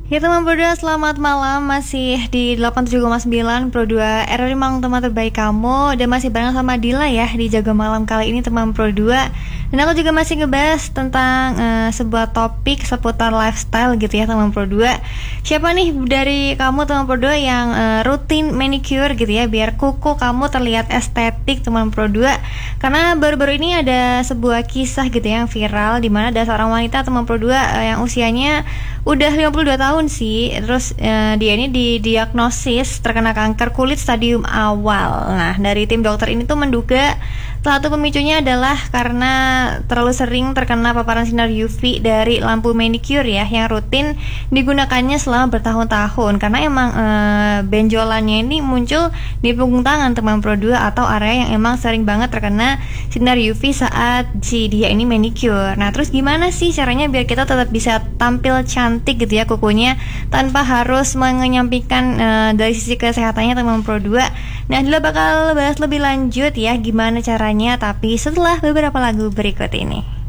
Ya teman Pro 2, selamat malam. Masih di 87,9 Pro 2 RRI Malang, teman terbaik kamu. Dan masih bareng sama Dila ya di Jaga Malam kali ini teman Pro 2. Dan aku juga masih ngebahas tentang sebuah topik seputar lifestyle gitu ya teman Pro 2. Siapa nih dari kamu teman Pro 2 yang rutin manicure gitu ya, biar kuku kamu terlihat estetik teman Pro 2. Karena baru-baru ini ada sebuah kisah gitu ya, yang viral, dimana ada seorang wanita teman Pro 2 yang usianya udah 52 tahun sih. Terus dia ini didiagnosis terkena kanker kulit stadium awal. Nah, dari tim dokter ini tuh menduga salah satu pemicunya adalah karena terlalu sering terkena paparan sinar UV dari lampu manicure ya, yang rutin digunakannya selama bertahun-tahun. Karena emang benjolannya ini muncul di punggung tangan teman Pro 2, atau area yang emang sering banget terkena sinar UV saat si dia ini manicure. Nah, terus gimana sih caranya biar kita tetap bisa tampil cantik gitu ya kukunya, tanpa harus menyampingkan dari sisi kesehatannya teman Pro 2. Nah, Dila bakal bahas lebih lanjut ya gimana caranya, tapi setelah beberapa lagu berikut ini.